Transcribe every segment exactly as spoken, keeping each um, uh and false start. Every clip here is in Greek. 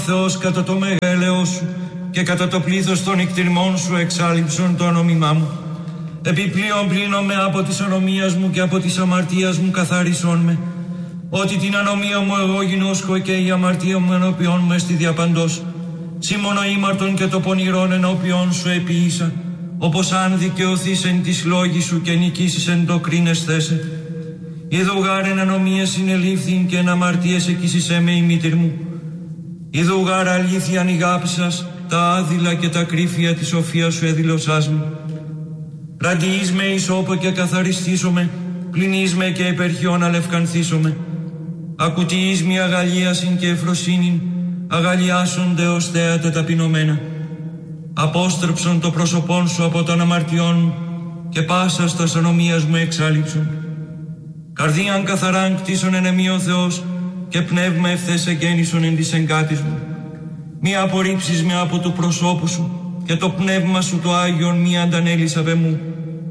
Θεός κατά το μεγαλείο σου και κατά το πλήθος των εκτιμών σου εξάλειψον το ονόμημά μου. Επιπλέον πλύνομαι από της ανομίας μου και από της αμαρτίας μου καθαρίσον με. Ότι την ανομία μου εγώ γινώσκω και η αμαρτία μου ενώπιον μου εστι διαπαντός. Σήμωνο ήμαρτον και το πονηρόν ενώπιον σου επίησα. Όπως αν δικαιωθείς εν της λόγης σου και νικήσεις εν το κρίνες θέσε. Ιδού γάρ εν ανομίας συνελήφθην και εν αμαρτίες εκείσισέ με η μήτηρ μου. Ιδού γάρ αλήθειαν ηγάψας τα άδειλα και τα κρύφια της σοφίας σου εδηλωσάς μου. Ραντιείς με ισόπο και καθαριστήσομαι, πλυνείς με και υπερχιόν αλευκανθήσομαι. Ακουτιείς με αγαλίασιν και εφροσύνην, αγαλιάσονται ως θέατα ταπεινωμένα. Απόστρεψον το πρόσωπόν σου από των αμαρτιών μου και πάσα στα ανομίας μου εξάλειψον. Καρδίαν καθαράν κτίσον εν εμεί ο Θεός και πνεύμα ευθές εγγέννησον εν της εγκάτης μου. Μη απορρίψεις με από του προσώπου σου και το πνεύμα σου το Άγιον μη αντανέλησα βε μου.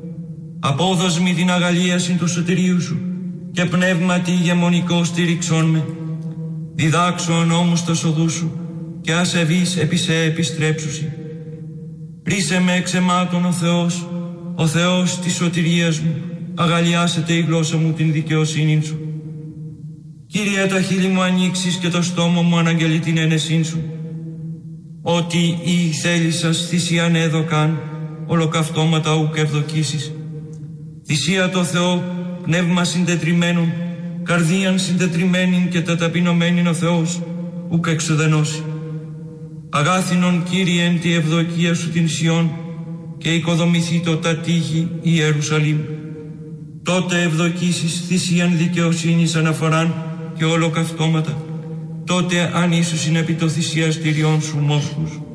Απόδος μη την αγαλίαση του σωτηρίου σου και πνεύματι ηγεμονικό στήριξόν με. Διδάξον όμως το οδού σου και ασεβείς επί σε επιστρέψουσι. Ρίσε με εξαιμάτων ο Θεός, ο Θεός της σωτηρίας μου, αγαλιάσετε η γλώσσα μου την δικαιοσύνη σου. Κύριε, τα χείλη μου ανοίξεις και το στόμα μου αναγγελεί την ένεσήν σου. Ότι η θέλησας θυσίαν έδωκαν, ολοκαυτώματα ουκ ευδοκίσεις. Θυσία το Θεό, πνεύμα συντετριμένων, καρδίαν συντετριμένην και τα ταπεινωμένην ο Θεός, ουκ εξουδενώσει. Αγάθινον Κύριε εν τη ευδοκία σου την Σιών και οικοδομηθεί το τα τείχη η Ιερουσαλήμ. Τότε ευδοκίσεις θυσίαν δικαιοσύνης αναφοράν και ολοκαυτώματα. Τότε αν ίσως είναι επί το θυσιαστηριών σου μόσχους.